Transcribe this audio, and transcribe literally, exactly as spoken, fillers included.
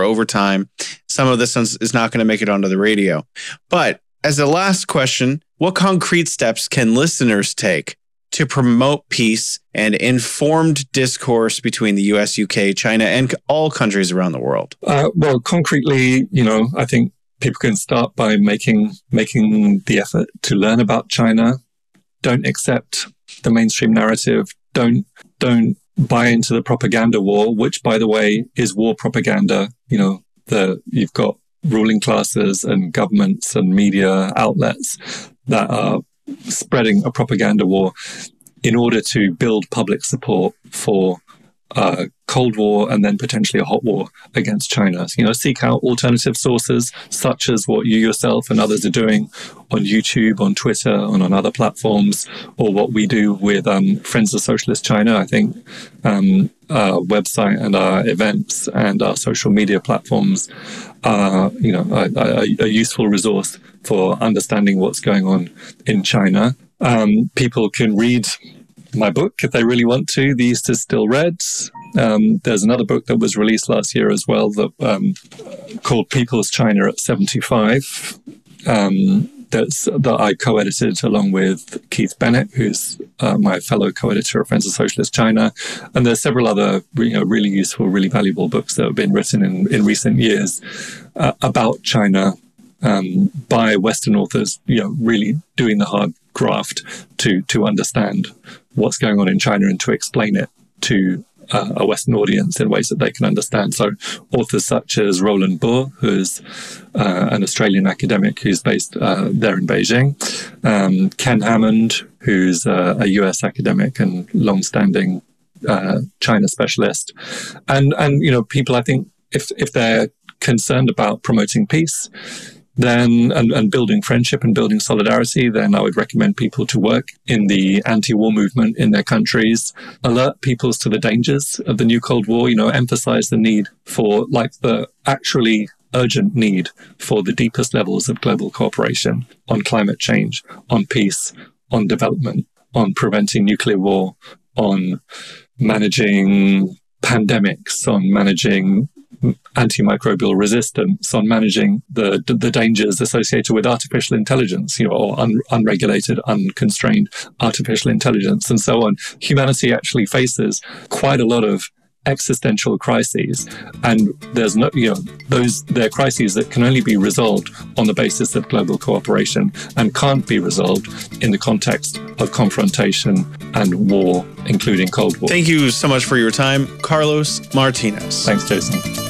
over time. Some of this is not going to make it onto the radio. But as a last question, what concrete steps can listeners take to promote peace and informed discourse between the U S, U K, China, and all countries around the world? Uh, well, concretely, you know, I think people can start by making making the effort to learn about China. Don't accept the mainstream narrative. Don't don't buy into the propaganda war, which, by the way, is war propaganda. You know, the you've got ruling classes and governments and media outlets that are spreading a propaganda war in order to build public support for uh, Cold War and then potentially a hot war against China. You know, seek out alternative sources such as what you yourself and others are doing on YouTube, on Twitter, and on other platforms, or what we do with um, Friends of Socialist China. I think um, our website and our events and our social media platforms are, you know, a, a, a useful resource for understanding what's going on in China. Um, people can read my book if they really want to. The East is Still Red. Um, there's another book that was released last year as well that um, called People's China at seventy-five. Um, that's that I co-edited along with Keith Bennett, who's uh, my fellow co-editor of Friends of Socialist China. And there's several other, you know, really useful, really valuable books that have been written in, in recent years uh, about China um, by Western authors, you know, really doing the hard graft to to understand what's going on in China and to explain it to uh, a Western audience in ways that they can understand. So authors such as Roland Buhr, who's uh, an Australian academic who's based uh, there in Beijing, um, Ken Hammond, who's uh, a U S academic and long-standing uh, China specialist, and and you know, people, I think if if they're concerned about promoting peace, then and, and building friendship and building solidarity, then I would recommend people to work in the anti-war movement in their countries, alert people to the dangers of the new Cold War, you know, emphasize the need for, like, the actually urgent need for the deepest levels of global cooperation on climate change, on peace, on development, on preventing nuclear war, on managing pandemics, on managing antimicrobial resistance, on managing the the dangers associated with artificial intelligence, you know, or un, unregulated, unconstrained artificial intelligence, and so on. Humanity actually faces quite a lot of existential crises, and there's no, you know, those they're crises that can only be resolved on the basis of global cooperation and can't be resolved in the context of confrontation and war, including Cold War. Thank you so much for your time, Carlos Martinez. Thanks, Jason.